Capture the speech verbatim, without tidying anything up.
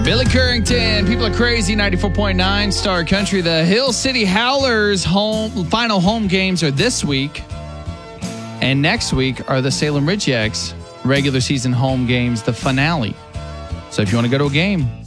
Billy Currington, People Are Crazy, ninety-four point nine Star Country. The Hill City Howlers home final home games are this week. And next week are the Salem Ridge Yaks regular season home games, the finale. So if you want to go to a game,